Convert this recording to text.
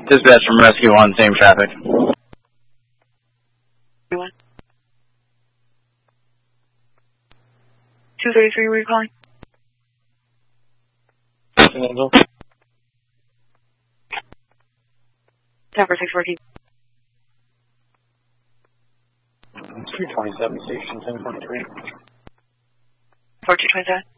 Dispatch from Rescue 1, same traffic. 233, were you calling? Angel. 10-6 working. 327 station 10.3. 4227.